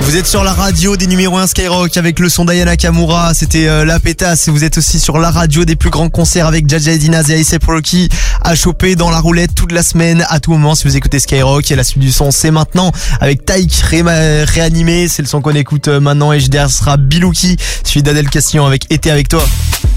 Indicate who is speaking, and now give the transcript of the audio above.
Speaker 1: Vous êtes sur la radio des numéros 1 Skyrock avec le son d'Aya Nakamura, c'était La Pétasse. Et vous êtes aussi sur la radio des plus grands concerts avec Jaja et Dinaz et A$AP Rocky à choper dans la roulette toute la semaine, à tout moment si vous écoutez Skyrock. Et la suite du son, c'est maintenant avec Taïk réanimé, c'est le son qu'on écoute maintenant. Et derrière sera Bilouki, suivi d'Adèle Castillon avec Été avec toi.